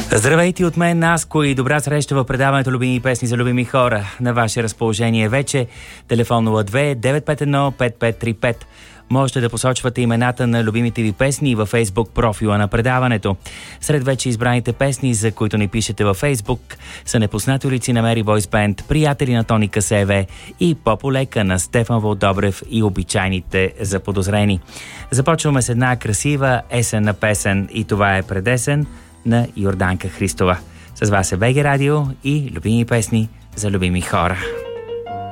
Здравейте от мен, Наско, и добра среща в предаването Любими песни за любими хора. На ваше разположение вече телефон 02-951-5535. Можете да посочвате имената на любимите ви песни във Фейсбук профила на предаването. Сред вече избраните песни, за които ни пишете във Фейсбук, са Непознати улици на Мери Войс Бенд, Приятели на Тони Касеве и По-полека на Стефан Вълдобрев и Обичайните заподозрени. Започваме с една красива есенна песен и това е Предесен на Йорданка Христова. С вас е БГ Радио и любими песни за любими хора.